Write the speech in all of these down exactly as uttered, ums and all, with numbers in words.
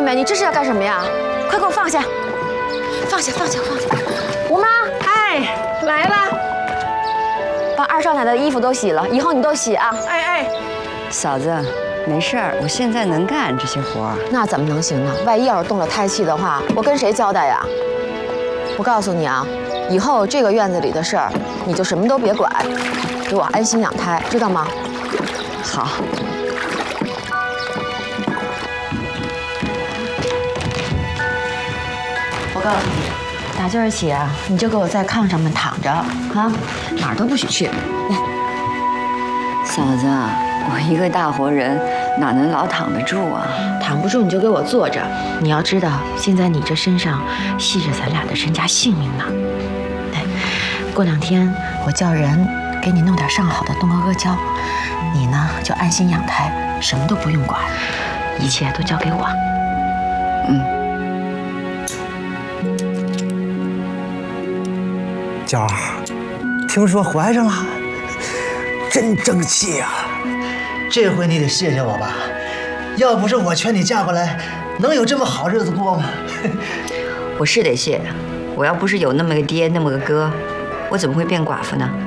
妹，你这是要干什么呀？快给我放下！放下，放下，放下！吴妈， 哎，来了。 把二少奶的衣服都洗了，以后你都洗啊。 哎哎， 嫂子，没事儿，我现在能干这些活儿。 那怎么能行呢？万一要是动了胎气的话，我跟谁交代呀？我告诉你啊，以后这个院子里的事儿，你就什么都别管，给我安心养胎，知道吗？ 好。 我告诉你，打今儿起啊，你就给我在炕上面躺着啊，哪儿都不许去。来， 嫂子，我一个大活人，哪能老躺得住啊？ 躺不住你就给我坐着。你要知道，现在你这身上系着咱俩的身家性命呢。来，过两天我叫人给你弄点上好的东阿阿胶，你呢就安心养胎，什么都不用管，一切都交给我。 嗯。 娇儿，听说怀上了，真争气啊！ 这回你得谢谢我吧，要不是我劝你嫁过来，能有这么好日子过吗？ 我是得谢，我要不是有那么个爹，那么个哥，我怎么会变寡妇呢？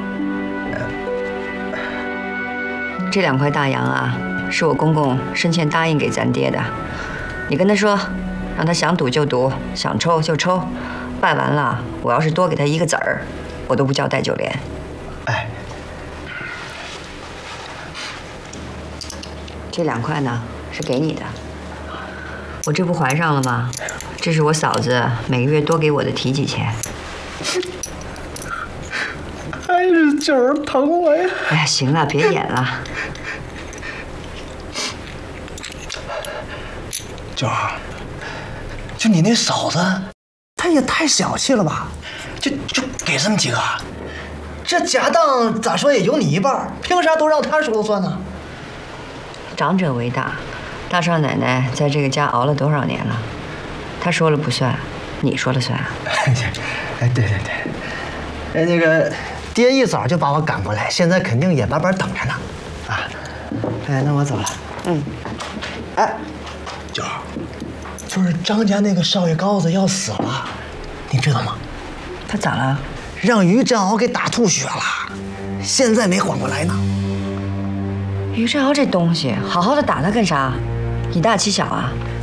这两块大洋啊，是我公公生前答应给咱爹的，你跟他说，让他想赌就赌，想抽就抽。办完了，我要是多给他一个子儿，我都不叫戴九莲。 哎， 这两块呢是给你的，我这不怀上了吗？这是我嫂子每个月多给我的体己钱。 还是九儿疼我呀！ 哎呀，行了，别演了。 九儿，就你那嫂子。他也太小气了吧！就就给这么几个，这家当咋说也有你一半，凭啥都让他说了算呢？ 长者为大，大少奶奶在这个家熬了多少年了？她说了不算，你说了算啊？ 哎，对对对，哎，那个爹一早就把我赶过来，现在肯定眼巴巴等着呢。啊，哎，那我走了。嗯。哎，九儿。就是张家那个少爷高子要死了，你知道吗？ 他咋了？ 让于振鳌给打吐血了，现在没缓过来呢。 于振鳌这东西，好好的打他干啥？以大欺小啊？